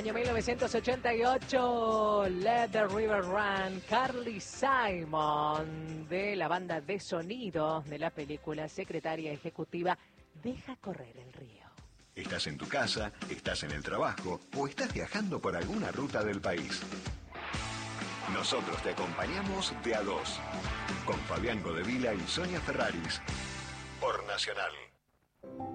Año 1988, Let the River Run, Carly Simon, de la banda de sonido de la película Secretaria Ejecutiva, Deja correr el río. Estás en tu casa, estás en el trabajo o estás viajando por alguna ruta del país. Nosotros te acompañamos de a dos, con Fabián Godevila y Sonia Ferraris, por Nacional.